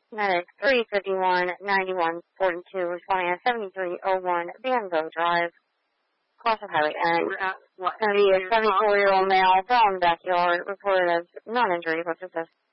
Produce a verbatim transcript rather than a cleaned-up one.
Medic three fifty-one ninety-one forty-two responding at seventy-three oh one Bango Drive. Cross of Highway N. What? Going to be a seventy-four-year-old male from backyard reported as non-injury. What's this?